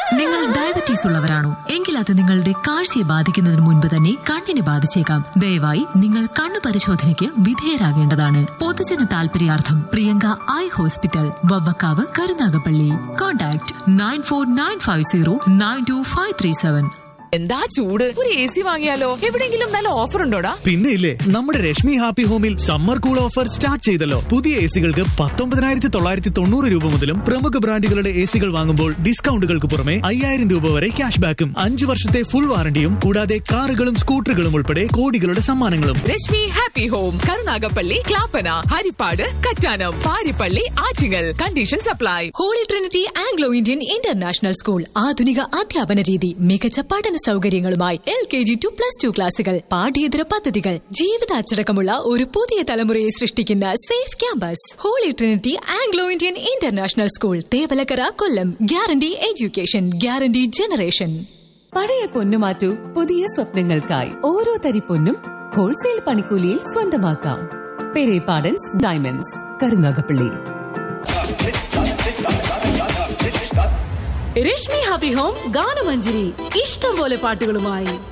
നിങ്ങൾ ഡയബറ്റീസ് ഉള്ളവരാണോ? എങ്കിൽ അത് നിങ്ങളുടെ കാഴ്ചയെ ബാധിക്കുന്നതിന് മുൻപ് തന്നെ കണ്ണിനെ ബാധിച്ചേക്കാം. ദയവായി നിങ്ങൾ കണ്ണു പരിശോധനയ്ക്ക് വിധേയരാകേണ്ടതാണ്. പൊതുജന താൽപര്യാർത്ഥം Priyanka eye hospital, Vavvakkavu, Karunagappally. Contact 9495092537. എന്താ ചൂട്? ഒരു AC വാങ്ങിയാലോ? എവിടെയെങ്കിലും നല്ല ഓഫർ ഉണ്ടോടാ? പിന്നെ ഇല്ലേ, നമ്മുടെ രശ്മി ഹാപ്പി ഹോമിൽ സമ്മർ കൂൾ ഓഫർ സ്റ്റാർട്ട് ചെയ്തല്ലോ. പുതിയ എസികൾക്ക് 19,990 രൂപ മുതലും പ്രമുഖ ബ്രാൻഡുകളുടെ എസികൾ വാങ്ങുമ്പോൾ ഡിസ്കൗണ്ടുകൾക്ക് പുറമെ 5,000 രൂപ വരെ ക്യാഷ് ബാക്കും 5 വർഷത്തെ ഫുൾ വാറണ്ടിയും കൂടാതെ കാറുകളും സ്കൂട്ടറുകളും ഉൾപ്പെടെ കോടികളുടെ സമ്മാനങ്ങളും. Rashmi happy home, Karunagappally, Clappana, Harippad, Kattanam, Parippally, Attingal. Condition supply. Holy Trinity Anglo Indian international school ആധുനിക അധ്യാപന രീതി, മികച്ച പഠന സൗകര്യങ്ങളുമായി LKG to +2 ക്ലാസുകൾ, പാഠ്യേതര പദ്ധതികൾ, ജീവിതാച്ചടക്കമുള്ള ഒരു പുതിയ തലമുറയെ സൃഷ്ടിക്കുന്ന safe campus. Holy Trinity Anglo Indian international school, Thevalakkara, കൊല്ലം. Guarantee education, guarantee generation. പഴയ പൊന്നു മാറ്റൂ പുതിയ സ്വപ്നങ്ങൾക്കായി. ഓരോ തരി പൊന്നും ഹോൾസെയിൽ പണിക്കൂലിയിൽ സ്വന്തമാക്കാം. Perepadans diamonds, Karunagappally. Rashmi happy home ഗാനമഞ്ജരി, ഇഷ്ടം പോലെ പാട്ടുകളുമായി.